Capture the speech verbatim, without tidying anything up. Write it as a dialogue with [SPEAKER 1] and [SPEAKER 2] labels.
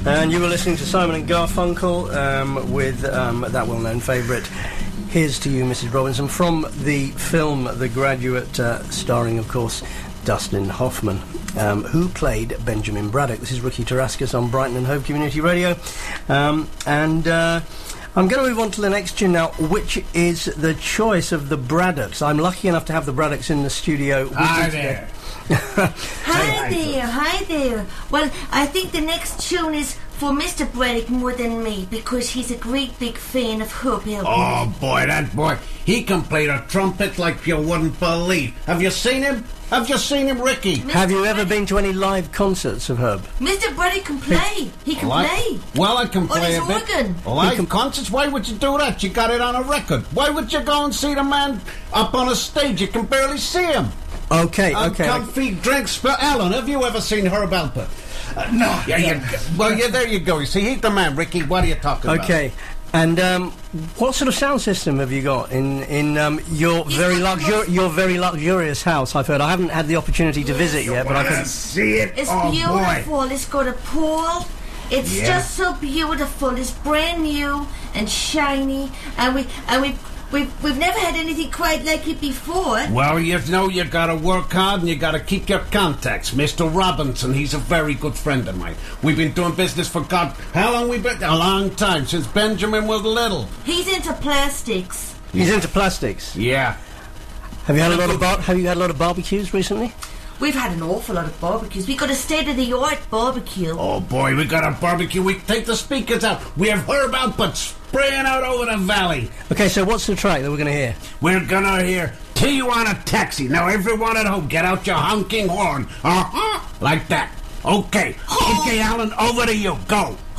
[SPEAKER 1] And you were listening to Simon and Garfunkel um, with um, that well-known favourite, Here's to You, Missus Robinson, from the film The Graduate, uh, starring, of course, Dustin Hoffman, um, who played Benjamin Braddock. This is Ricky Tarascus on Brighton and Hove Community Radio. Um, and uh, I'm going to move on to the next tune now, which is the choice of the Braddocks. I'm lucky enough to have the Braddocks in the studio with
[SPEAKER 2] Hi
[SPEAKER 1] me
[SPEAKER 2] there.
[SPEAKER 3] Hi there, hi there. Well, I think the next tune is for Mister Braddock more than me, because he's a great big fan of Herb Alpert.
[SPEAKER 2] Oh boy, that boy, he can play the trumpet like you wouldn't believe. Have you seen him? Have you seen him, Ricky?
[SPEAKER 3] Mister
[SPEAKER 1] Have you ever
[SPEAKER 3] Braddock-
[SPEAKER 1] been to any live concerts of Herb?
[SPEAKER 3] Mister Braddock can play. He can
[SPEAKER 2] Well, I-
[SPEAKER 3] play.
[SPEAKER 2] Well, I can
[SPEAKER 3] On
[SPEAKER 2] play
[SPEAKER 3] his
[SPEAKER 2] a bit.
[SPEAKER 3] organ.
[SPEAKER 2] Live
[SPEAKER 1] can-
[SPEAKER 2] concerts? Why would you do that? You got it on a record. Why would you go and see the man up on a stage? You can barely see him.
[SPEAKER 1] Okay,
[SPEAKER 2] And
[SPEAKER 1] okay.
[SPEAKER 2] comfy drinks for Alan. Have you ever seen Herb Alpert? Uh, no. Yeah, you, well, yeah, there you go. You see, he's the man, Ricky. What are you talking about?
[SPEAKER 1] Okay. And um, what sort of sound system have you got in in um, your
[SPEAKER 3] He's
[SPEAKER 1] very
[SPEAKER 3] got the
[SPEAKER 1] luxur-
[SPEAKER 3] most-
[SPEAKER 1] your very luxurious house? I've heard. I haven't had the opportunity to
[SPEAKER 3] Yes.
[SPEAKER 1] visit yet, but I
[SPEAKER 2] Wanna
[SPEAKER 1] can.
[SPEAKER 2] see it?
[SPEAKER 3] It's
[SPEAKER 2] oh,
[SPEAKER 3] beautiful.
[SPEAKER 2] boy.
[SPEAKER 3] It's got a pool. It's
[SPEAKER 2] Yeah.
[SPEAKER 3] just so beautiful. It's brand new and shiny, and we and we we've we've never had anything quite like it before.
[SPEAKER 2] Well, you know you gotta work hard and you gotta keep your contacts. Mister Robinson, he's a very good friend of mine. We've been doing business for God, how long we been? A long time, since Benjamin was little.
[SPEAKER 3] He's into plastics.
[SPEAKER 1] He's into plastics.
[SPEAKER 2] Yeah.
[SPEAKER 1] Have you had a lot of bar- Have you had a lot of barbecues recently?
[SPEAKER 3] We've had an awful lot of barbecues. We got a state-of-the-art barbecue.
[SPEAKER 2] Oh boy, we got a barbecue. We take the speakers out. We have Herb Alpert spraying out over the valley.
[SPEAKER 1] Okay, so what's the track that we're going to hear?
[SPEAKER 2] We're gonna hear Tijuana Taxi. Now everyone at home, get out your honking horn. Uh-huh. Like that. Okay. Okay, Alan, over to you. Go.